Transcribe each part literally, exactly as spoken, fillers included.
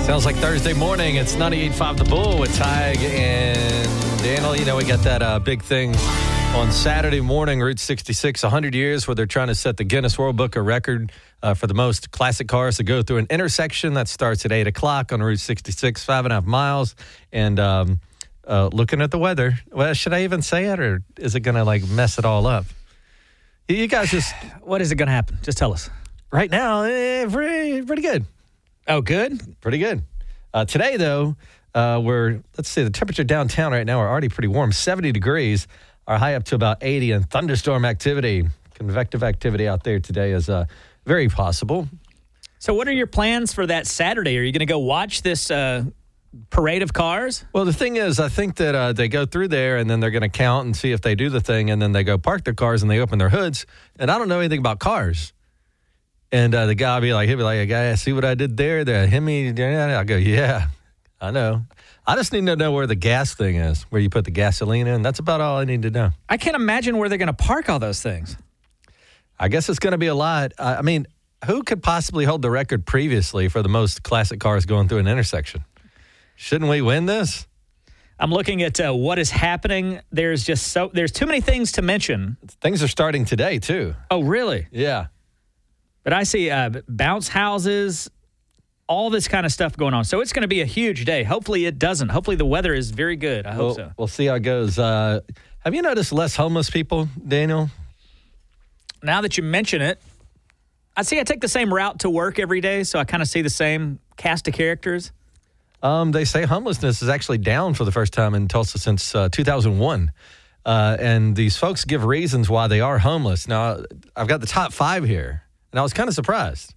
Sounds like Thursday morning. It's ninety-eight point five The Bull with Tig and Daniel. You know, we got that uh, big thing on Saturday morning, Route sixty-six, one hundred years, where they're trying to set the Guinness World Book of Record uh, for the most classic cars to go through an intersection. That starts at eight o'clock on Route sixty-six, five and a half miles. And um, uh, looking at the weather, well, should I even say it, or is it going to, like, mess it all up? You guys just... What is it going to happen? Just tell us. Right now, eh, pretty, pretty good. Oh, good? Pretty good. Uh, today, though, uh, we're, let's see, the temperature downtown right now are already pretty warm. seventy degrees, are high up to about eighty, and thunderstorm activity, convective activity out there today is uh, very possible. So what are your plans for that Saturday? Are you going to go watch this uh, parade of cars? Well, the thing is, I think that uh, they go through there, and then they're going to count and see if they do the thing, and then they go park their cars, and they open their hoods, and I don't know anything about cars. And uh, the guy will be like, he'll be like, hey, guy, see what I did there? The Hemi, I go, yeah, I know. I just need to know where the gas thing is, where you put the gasoline in. That's about all I need to know. I can't imagine where they're going to park all those things. I guess it's going to be a lot. I mean, who could possibly hold the record previously for the most classic cars going through an intersection? Shouldn't we win this? I'm looking at uh, what is happening. There's just so there's too many things to mention. Things are starting today, too. Oh, really? Yeah. But I see uh, bounce houses, all this kind of stuff going on. So it's going to be a huge day. Hopefully it doesn't. Hopefully the weather is very good. I hope we'll, so. We'll see how it goes. Uh, have you noticed less homeless people, Daniel? Now that you mention it, I see I take the same route to work every day, so I kind of see the same cast of characters. Um, they say homelessness is actually down for the first time in Tulsa since uh, two thousand one. Uh, and these folks give reasons why they are homeless. Now, I've got the top five here. And I was kind of surprised.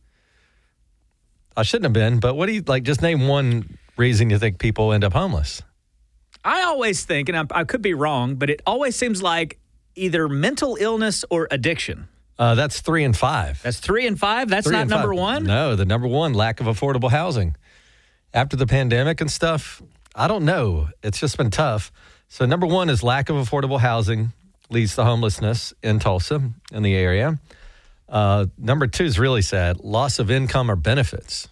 I shouldn't have been, but what do you, like, just name one reason you think people end up homeless? I always think, and I, I could be wrong, but it always seems like either mental illness or addiction. Uh, that's three and five. That's three and five? That's three not number five. one? No, the number one, lack of affordable housing. After the pandemic and stuff, I don't know. It's just been tough. So number one is lack of affordable housing leads to homelessness in Tulsa, in the area. Uh, number two is really sad. Loss of income or benefits.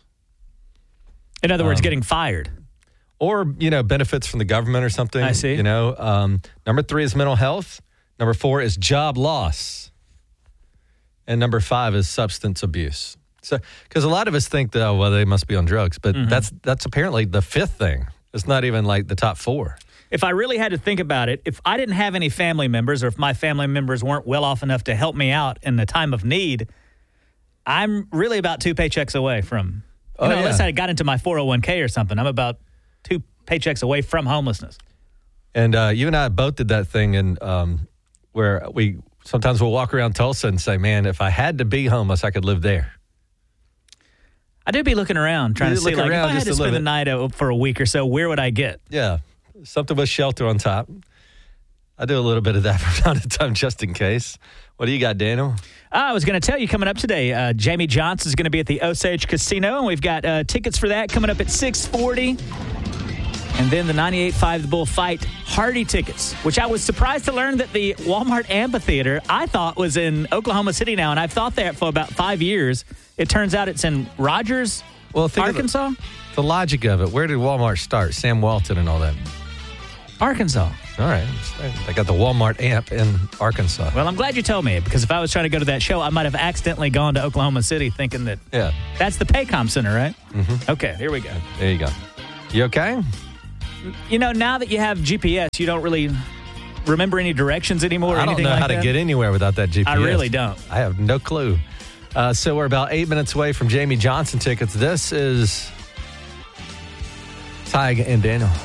In other words, um, getting fired. Or, you know, benefits from the government or something. I see. You know, um, number three is mental health. Number four is job loss. And number five is substance abuse. So, because a lot of us think that, oh, well, they must be on drugs. But mm-hmm. that's that's apparently the fifth thing. It's not even like the top four. If I really had to think about it, if I didn't have any family members or if my family members weren't well off enough to help me out in the time of need, I'm really about two paychecks away from, you oh, know, yeah. unless I got into my four oh one k or something, I'm about two paychecks away from homelessness. And uh, you and I both did that thing and um, where we sometimes we'll walk around Tulsa and say, man, if I had to be homeless, I could live there. I do be looking around trying you to see, like, if I had to spend the night for a week or so, where would I get? Yeah. Something with shelter on top. I do a little bit of that from time to time just in case. What do you got, Daniel? I was going to tell you coming up today, uh, Jamie Johnson is going to be at the Osage Casino, and we've got uh, tickets for that coming up at six forty. And then the ninety-eight point five The Bull Fight Hardy tickets, which I was surprised to learn that the Walmart Amphitheater I thought was in Oklahoma City now, and I've thought that for about five years. It turns out it's in Rogers, well, think Arkansas. Of the, the logic of it. Where did Walmart start? Sam Walton and all that. Arkansas. All right. I got the Walmart amp in Arkansas. Well, I'm glad you told me, because if I was trying to go to that show, I might have accidentally gone to Oklahoma City thinking that yeah. that's the Paycom Center, right? Mm-hmm. Okay, here we go. There you go. You okay? You know, now that you have G P S, you don't really remember any directions anymore or I don't anything know like how that? to get anywhere without that G P S. I really don't. I have no clue. Uh, so we're about eight minutes away from Jamie Johnson tickets. This is Tig and Daniel.